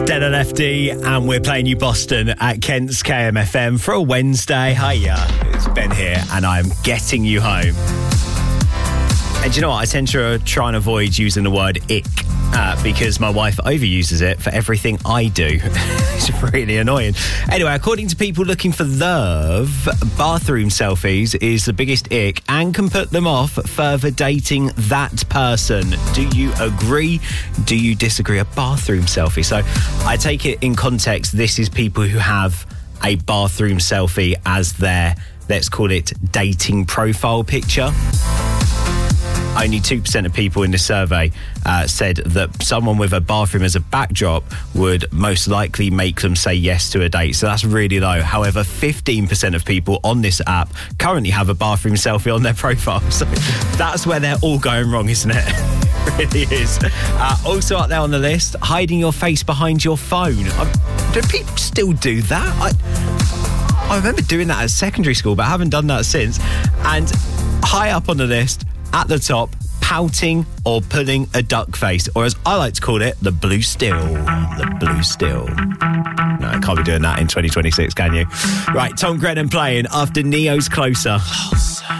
Dead and Lefty, and we're playing you Boston at Kent's KMFM for a Wednesday. Hiya, it's Ben here, and I'm getting you home. And do you know what? I tend to try and avoid using the word ick because my wife overuses it for everything I do. It's really annoying. Anyway, according to people looking for love, bathroom selfies is the biggest ick and can put them off further dating that person. Do you agree? Do you disagree? A bathroom selfie. So I take it in context, this is people who have a bathroom selfie as their, let's call it, dating profile picture. Only 2% of people in the survey said that someone with a bathroom as a backdrop would most likely make them say yes to a date. So that's really low. However, 15% of people on this app currently have a bathroom selfie on their profile. So that's where they're all going wrong, isn't it? It really is. Also up there on the list, hiding your face behind your phone. Do people still do that? I remember doing that at secondary school, but I haven't done that since. And high up on the list, at the top, pouting or pulling a duck face, or as I like to call it, the blue still. The blue still. No, I can't be doing that in 2026, can you? Right, Tom Grennan playing after Neo's Closer.